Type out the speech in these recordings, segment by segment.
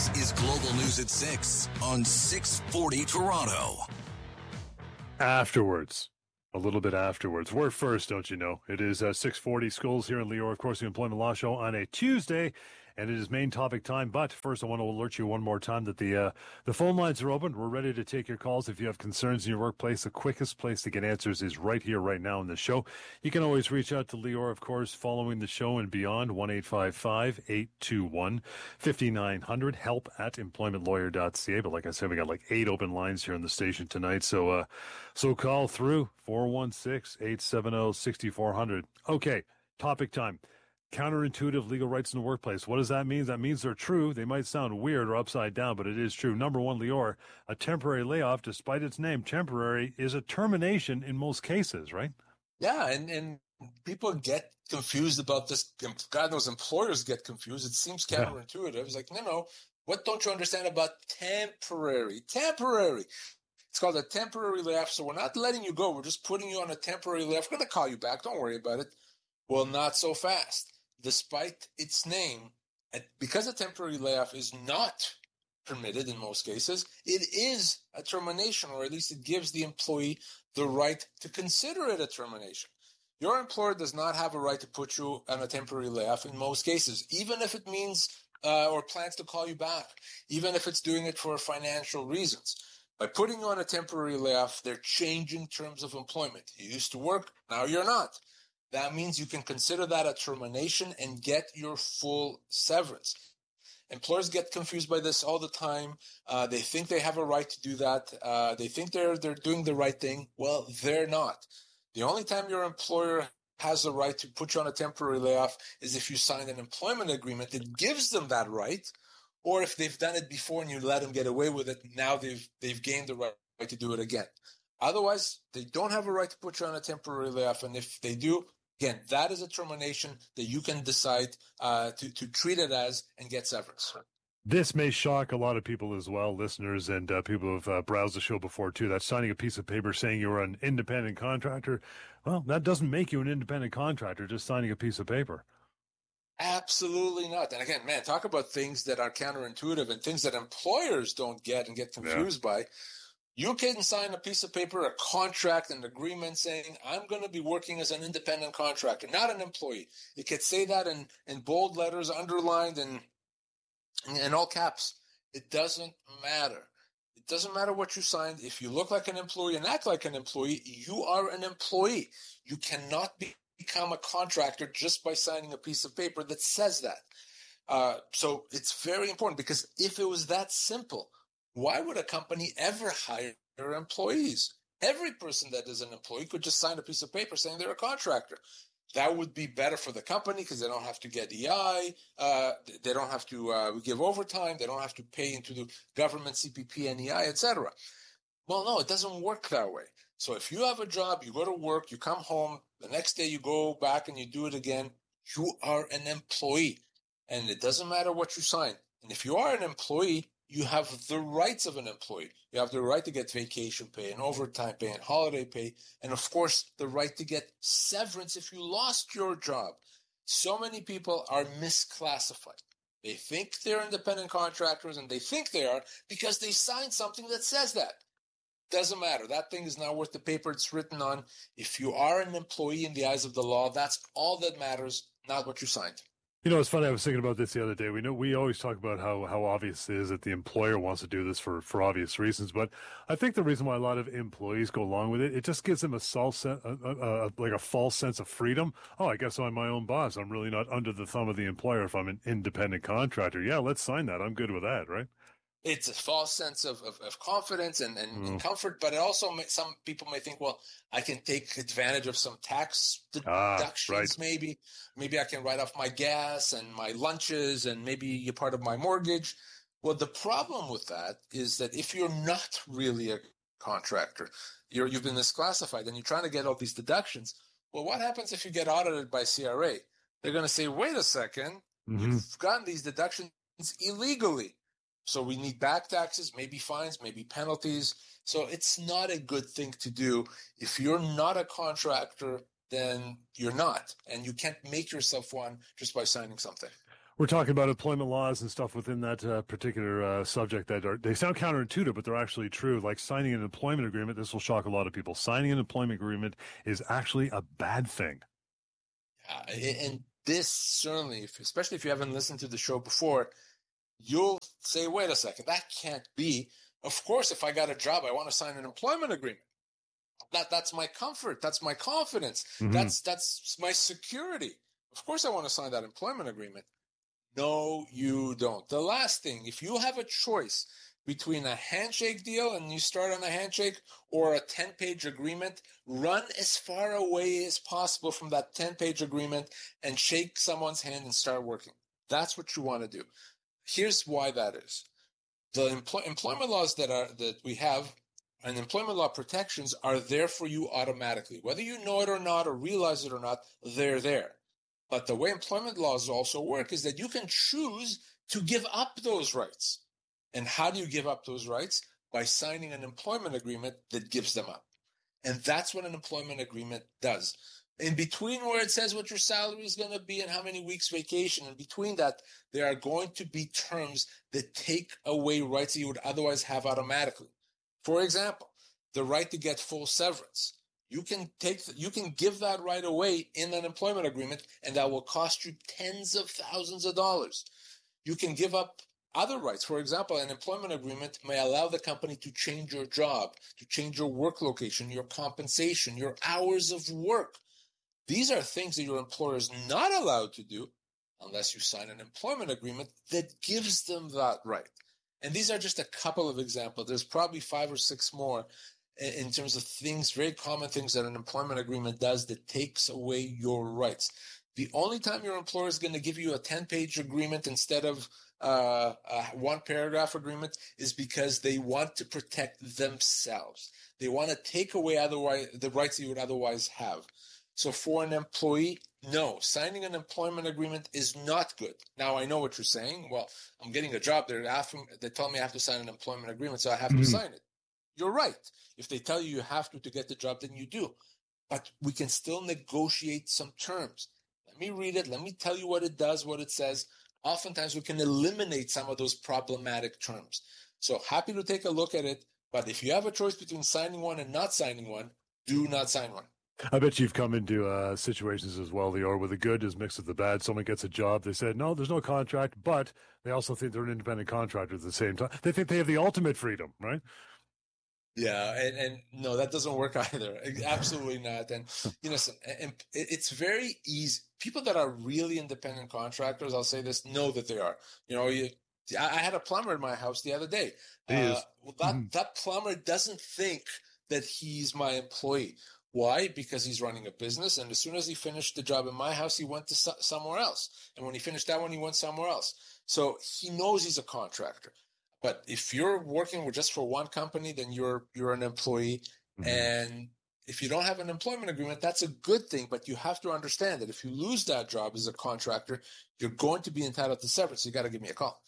This is Global News at 6 on 640 Toronto. Afterwards. A little bit afterwards. We're first, don't you know? It is 6:40 schools here in Lior, of course, the Employment Law Show on a Tuesday, and it is main topic time. But first, I want to alert you one more time that the phone lines are open. We're ready to take your calls. If you have concerns in your workplace, the quickest place to get answers is right here, right now in the show. You can always reach out to Lior, of course, following the show and beyond, 1-855-821-5900, help@employmentlawyer.ca. But like I said, we got like 8 open lines here in the station tonight, so call through 416-870-6400. Okay, topic time. Counterintuitive legal rights in the workplace. What does that mean? That means they're true. They might sound weird or upside down, but it is true. Number one, Lior, a temporary layoff, despite its name, temporary, is a termination in most cases, right? Yeah, and people get confused about this. God knows employers get confused. It seems counterintuitive. It's like, no, what don't you understand about temporary? Temporary. It's called a temporary layoff, so we're not letting you go. We're just putting you on a temporary layoff. We're going to call you back. Don't worry about it. Well, not so fast. Despite its name, because a temporary layoff is not permitted in most cases, it is a termination, or at least it gives the employee the right to consider it a termination. Your employer does not have a right to put you on a temporary layoff in most cases, even if it means or plans to call you back, even if it's doing it for financial reasons. By putting you on a temporary layoff, they're changing terms of employment. You used to work, now you're not. That means you can consider that a termination and get your full severance. Employers get confused by this all the time. They think they have a right to do that. They think they're doing the right thing. Well, they're not. The only time your employer has the right to put you on a temporary layoff is if you sign an employment agreement that gives them that right, or if they've done it before and you let them get away with it, now they've gained the right to do it again. Otherwise, they don't have a right to put you on a temporary layoff, and if they do, again, that is a termination that you can decide to treat it as and get severance. This may shock a lot of people as well, listeners, and people who've browsed the show before, too. That's signing a piece of paper saying you're an independent contractor. Well, that doesn't make you an independent contractor, just signing a piece of paper. Absolutely not. And again, man, talk about things that are counterintuitive and things that employers don't get and get confused by. You can sign a piece of paper, a contract, an agreement saying, I'm going to be working as an independent contractor, not an employee. You could say that in bold letters, underlined, and in all caps. It doesn't matter. It doesn't matter what you signed. If you look like an employee and act like an employee, you are an employee. You cannot become a contractor just by signing a piece of paper that says that. So it's very important, because if it was that simple, why would a company ever hire employees? Every person that is an employee could just sign a piece of paper saying they're a contractor. That would be better for the company because they don't have to get EI, they don't have to give overtime, they don't have to pay into the government CPP and EI, etc. Well, no, it doesn't work that way. So if you have a job, you go to work, you come home, the next day you go back and you do it again, you are an employee. And it doesn't matter what you sign. And if you are an employee, you have the rights of an employee. You have the right to get vacation pay and overtime pay and holiday pay. And of course, the right to get severance if you lost your job. So many people are misclassified. They think they're independent contractors, and they think they are because they signed something that says that. Doesn't matter. That thing is not worth the paper it's written on. If you are an employee in the eyes of the law, that's all that matters, not what you signed. You know, it's funny. I was thinking about this the other day. We always talk about how obvious it is that the employer wants to do this for obvious reasons. But I think the reason why a lot of employees go along with it, it just gives them a false sense of freedom. Oh, I guess I'm my own boss. I'm really not under the thumb of the employer if I'm an independent contractor. Yeah, let's sign that. I'm good with that, right? It's a false sense of confidence and comfort, but it also some people may think, well, I can take advantage of some tax deductions, right. Maybe I can write off my gas and my lunches and maybe a part of my mortgage. Well, the problem with that is that if you're not really a contractor, you've been misclassified and you're trying to get all these deductions. Well, what happens if you get audited by CRA? They're going to say, wait a second, you've gotten these deductions illegally. So we need back taxes, maybe fines, maybe penalties. So it's not a good thing to do. If you're not a contractor, then you're not. And you can't make yourself one just by signing something. We're talking about employment laws and stuff within that particular subject they sound counterintuitive, but they're actually true. Like signing an employment agreement, this will shock a lot of people. Signing an employment agreement is actually a bad thing. And this certainly, especially if you haven't listened to the show before, you'll say, wait a second, that can't be. Of course, if I got a job, I want to sign an employment agreement. That's my comfort. That's my confidence. Mm-hmm. That's my security. Of course, I want to sign that employment agreement. No, you don't. The last thing, if you have a choice between a handshake deal and you start on a handshake or a 10-page agreement, run as far away as possible from that 10-page agreement and shake someone's hand and start working. That's what you want to do. Here's why that is. The employment laws that we have and employment law protections are there for you automatically. Whether you know it or not or realize it or not, they're there. But the way employment laws also work is that you can choose to give up those rights. And how do you give up those rights? By signing an employment agreement that gives them up. And that's what an employment agreement does. In between where it says what your salary is going to be and how many weeks vacation, in between that, there are going to be terms that take away rights that you would otherwise have automatically. For example, the right to get full severance. You can give that right away in an employment agreement, and that will cost you tens of thousands of dollars. You can give up other rights. For example, an employment agreement may allow the company to change your job, to change your work location, your compensation, your hours of work. These are things that your employer is not allowed to do unless you sign an employment agreement that gives them that right. And these are just a couple of examples. There's probably 5 or 6 more in terms of things, very common things that an employment agreement does that takes away your rights. The only time your employer is going to give you a 10-page agreement instead of a 1-paragraph agreement is because they want to protect themselves. They want to take away the rights that you would otherwise have. So for an employee, no, signing an employment agreement is not good. Now, I know what you're saying. Well, I'm getting a job. They tell me I have to sign an employment agreement, so I have to sign it. You're right. If they tell you have to get the job, then you do. But we can still negotiate some terms. Let me read it. Let me tell you what it does, what it says. Oftentimes, we can eliminate some of those problematic terms. So happy to take a look at it. But if you have a choice between signing one and not signing one, do not sign one. I bet you've come into situations as well, Lior, where the good is mixed with the bad. Someone gets a job. They said, no, there's no contract, but they also think they're an independent contractor at the same time. They think they have the ultimate freedom, right? Yeah, and no, that doesn't work either. Absolutely not. And and it's very easy. People that are really independent contractors, I'll say this, know that they are. I had a plumber in my house the other day. That plumber doesn't think that he's my employee. Why? Because he's running a business, and as soon as he finished the job in my house, he went to somewhere else. And when he finished that one, he went somewhere else. So he knows he's a contractor. But if you're working just for one company, then you're an employee. Mm-hmm. And if you don't have an employment agreement, that's a good thing. But you have to understand that if you lose that job as a contractor, you're going to be entitled to severance. So you got to give me a call.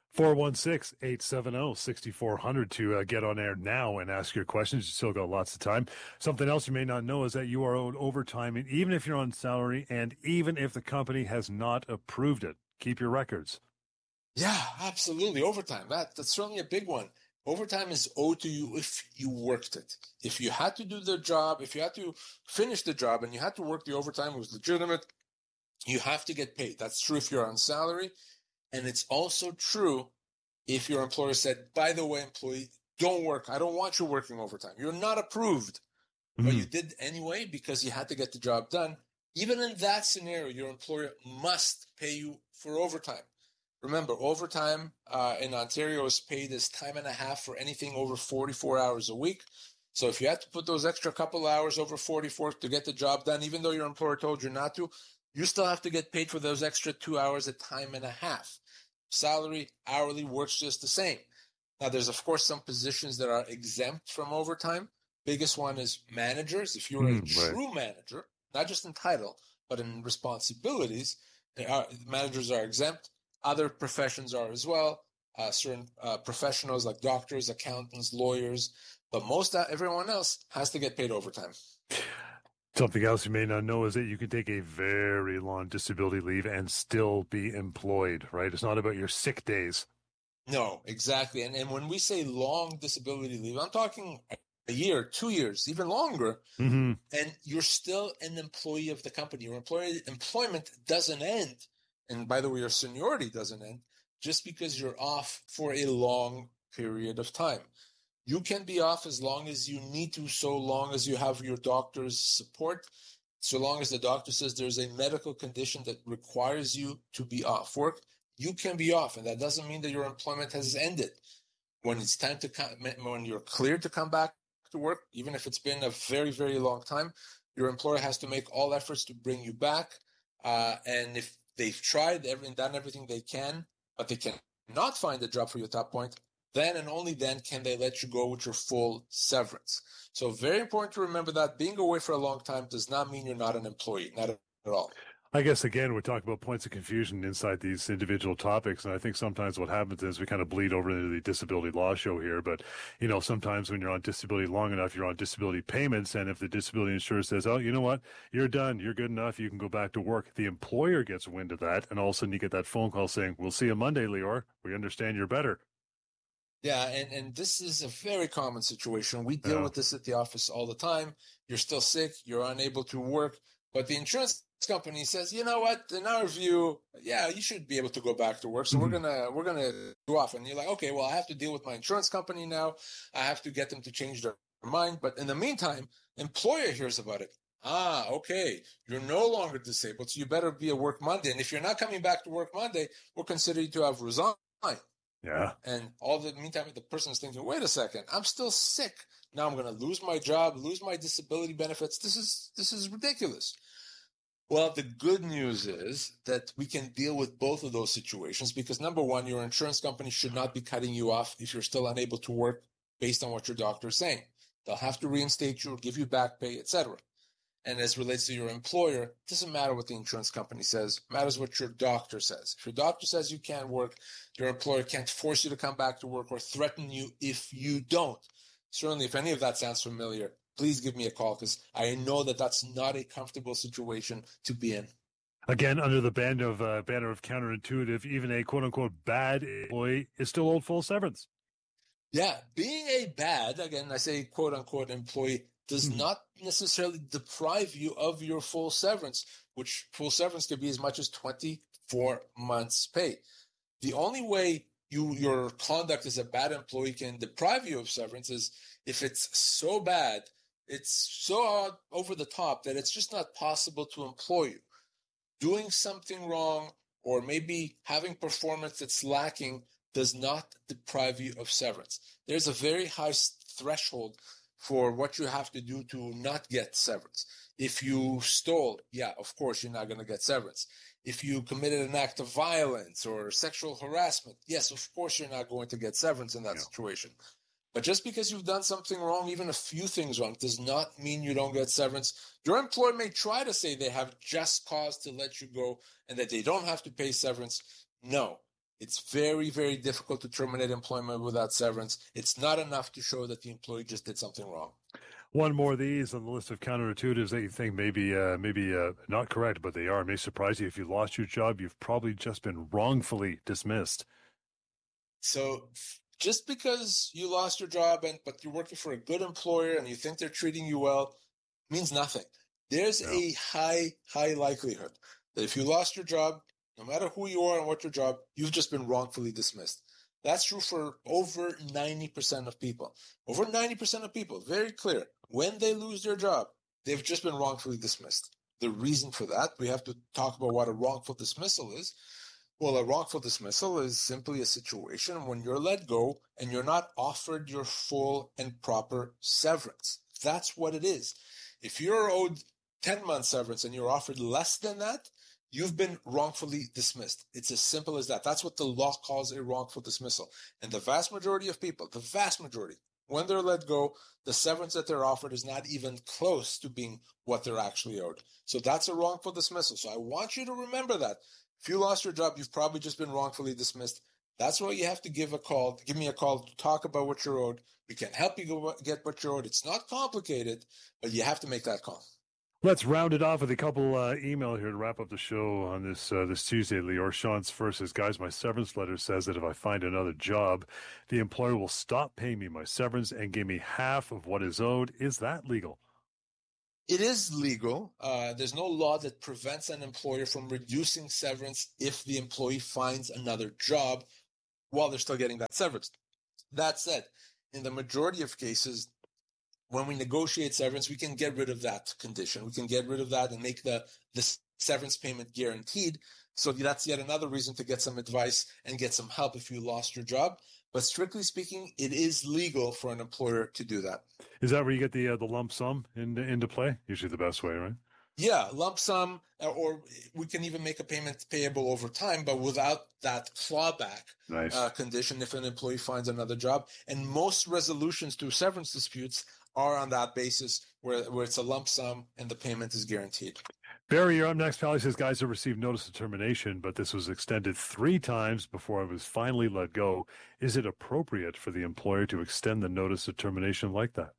416-870-6400 to get on air now and ask your questions. You still got lots of time. Something else you may not know is that you are owed overtime, and even if you're on salary and even if the company has not approved it. Keep your records. Yeah, absolutely. Overtime. That's certainly a big one. Overtime is owed to you if you worked it. If you had to do the job, if you had to finish the job and you had to work the overtime, it was legitimate, you have to get paid. That's true if you're on salary. And it's also true if your employer said, by the way, employee, don't work. I don't want you working overtime. You're not approved. But you did anyway because you had to get the job done. Even in that scenario, your employer must pay you for overtime. Remember, overtime in Ontario is paid as time and a half for anything over 44 hours a week. So if you had to put those extra couple hours over 44 to get the job done, even though your employer told you not to, you still have to get paid for those extra 2 hours at time and a half. Salary, hourly works just the same. Now, there's, of course, some positions that are exempt from overtime. Biggest one is managers. If you're a true manager, not just in title, but in responsibilities, managers are exempt. Other professions are as well. Certain professionals like doctors, accountants, lawyers, but everyone else has to get paid overtime. Something else you may not know is that you can take a very long disability leave and still be employed, right? It's not about your sick days. No, exactly. And when we say long disability leave, I'm talking a year, 2 years, even longer, Mm-hmm. and you're still an employee of the company. Your employment doesn't end. And by the way, your seniority doesn't end just because you're off for a long period of time. You can be off as long as you need to, so long as you have your doctor's support, so long as the doctor says there's a medical condition that requires you to be off work, you can be off. And that doesn't mean that your employment has ended. When it's time to come, when you're cleared to come back to work, even if it's been a very, very long time, your employer has to make all efforts to bring you back. And if they've tried and done everything they can, but they cannot find a job for you at that point, then and only then can they let you go with your full severance. So very important to remember that being away for a long time does not mean you're not an employee, not at all. I guess, again, we're talking about points of confusion inside these individual topics. And I think sometimes what happens is we kind of bleed over into the disability law show here. But, sometimes when you're on disability long enough, you're on disability payments. And if the disability insurer says, oh, you know what, you're done, you're good enough, you can go back to work, the employer gets wind of that. And all of a sudden you get that phone call saying, we'll see you Monday, Lior. We understand you're better. Yeah, and this is a very common situation. We deal with this at the office all the time. You're still sick, you're unable to work, but the insurance company says, you know what, in our view, yeah, you should be able to go back to work. So we're gonna go off. And you're like, okay, well, I have to deal with my insurance company now. I have to get them to change their mind. But in the meantime, employer hears about it. Okay, you're no longer disabled, so you better be at work Monday. And if you're not coming back to work Monday, we'll consider you to have resigned. Yeah. And all the meantime, the person is thinking, wait a second, I'm still sick. Now I'm going to lose my job, lose my disability benefits. This is ridiculous. Well, the good news is that we can deal with both of those situations because, number one, your insurance company should not be cutting you off if you're still unable to work based on what your doctor is saying. They'll have to reinstate you or give you back pay, etc. And as relates to your employer, it doesn't matter what the insurance company says. It matters what your doctor says. If your doctor says you can't work, your employer can't force you to come back to work or threaten you if you don't. Certainly, if any of that sounds familiar, please give me a call because I know that that's not a comfortable situation to be in. Again, under the banner of counterintuitive, even a quote-unquote bad employee is still owed full severance. Yeah, being a bad, again, I say quote-unquote employee, does not necessarily deprive you of your full severance, which full severance could be as much as 24 months' pay. The only way your conduct as a bad employee can deprive you of severance is if it's so bad, it's so over the top that it's just not possible to employ you. Doing something wrong or maybe having performance that's lacking does not deprive you of severance. There's a very high threshold for what you have to do to not get severance. If you stole, yeah, of course, you're not going to get severance. If you committed an act of violence or sexual harassment, yes, of course, you're not going to get severance in that situation. But just because you've done something wrong, even a few things wrong, does not mean you don't get severance. Your employer may try to say they have just cause to let you go and that they don't have to pay severance. No. It's very, very difficult to terminate employment without severance. It's not enough to show that the employee just did something wrong. One more of these on the list of counterintuitives that you think maybe not correct, but they are. It may surprise you. If you lost your job, you've probably just been wrongfully dismissed. So just because you lost your job but you're working for a good employer and you think they're treating you well means nothing. There's a high likelihood that if you lost your job, no matter who you are and what your job, you've just been wrongfully dismissed. That's true for over 90% of people. Over 90% of people, very clear, when they lose their job, they've just been wrongfully dismissed. The reason for that, we have to talk about what a wrongful dismissal is. Well, a wrongful dismissal is simply a situation when you're let go and you're not offered your full and proper severance. That's what it is. If you're owed 10 months severance and you're offered less than that, you've been wrongfully dismissed. It's as simple as that. That's what the law calls a wrongful dismissal. And the vast majority of people, when they're let go, the severance that they're offered is not even close to being what they're actually owed. So that's a wrongful dismissal. So I want you to remember that. If you lost your job, you've probably just been wrongfully dismissed. That's why you have to give me a call to talk about what you're owed. We can help you get what you're owed. It's not complicated, but you have to make that call. Let's round it off with a couple email here to wrap up the show on this Tuesday, Lior. Sean's first says, guys, my severance letter says that if I find another job, the employer will stop paying me my severance and give me half of what is owed. Is that legal? It is legal. There's no law that prevents an employer from reducing severance if the employee finds another job while they're still getting that severance. That said, in the majority of cases, when we negotiate severance, we can get rid of that condition. We can get rid of that and make the severance payment guaranteed. So that's yet another reason to get some advice and get some help if you lost your job. But strictly speaking, it is legal for an employer to do that. Is that where you get the lump sum into play? Usually the best way, right? Yeah, lump sum, or we can even make a payment payable over time, but without that clawback condition if an employee finds another job. And most resolutions to severance disputes are on that basis where it's a lump sum and the payment is guaranteed. Barry, you're up next. Pally says, guys have received notice of termination, but this was extended 3 times before I was finally let go. Is it appropriate for the employer to extend the notice of termination like that?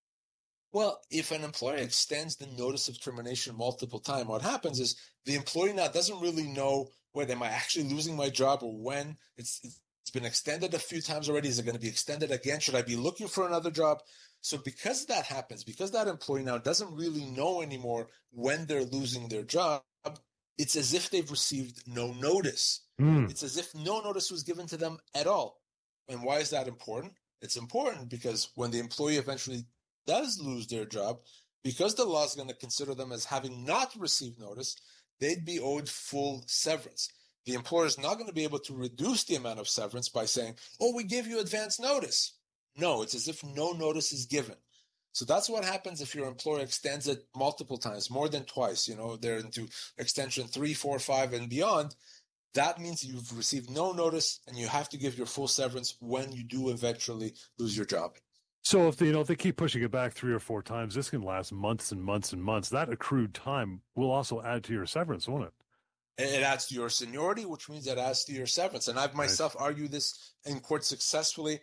Well, if an employer extends the notice of termination multiple times, what happens is the employee now doesn't really know whether am I actually losing my job or when. It's been extended a few times already. Is it going to be extended again? Should I be looking for another job? So because that happens, because that employee now doesn't really know anymore when they're losing their job, it's as if they've received no notice. It's as if no notice was given to them at all. And why is that important? It's important because when the employee eventually does lose their job, because the law is going to consider them as having not received notice, they'd be owed full severance. The employer is not going to be able to reduce the amount of severance by saying, oh, we gave you advance notice. No, it's as if no notice is given. So that's what happens if your employer extends it multiple times, more than twice. They're into extension 3, 4, 5, and beyond. That means you've received no notice and you have to give your full severance when you do eventually lose your job. So if they keep pushing it back 3 or 4 times, this can last months and months and months. That accrued time will also add to your severance, won't it? It adds to your seniority, which means it adds to your severance. And I've myself argued this in court successfully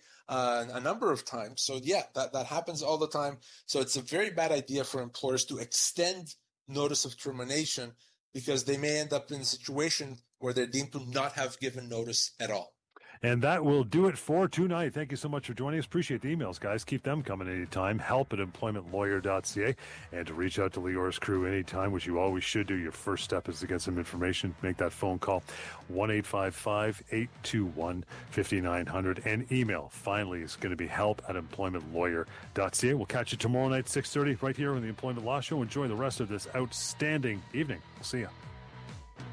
a number of times. So yeah, that happens all the time. So it's a very bad idea for employers to extend notice of termination because they may end up in a situation where they're deemed to not have given notice at all. And that will do it for tonight. Thank you so much for joining us. Appreciate the emails, guys. Keep them coming anytime. help@employmentlawyer.ca. And to reach out to Lior's crew anytime, which you always should do. Your first step is to get some information. Make that phone call, 1-855-821-5900. And email, finally, is going to be help@employmentlawyer.ca. We'll catch you tomorrow night, 6:30, right here on the Employment Law Show. Enjoy the rest of this outstanding evening. We'll see you.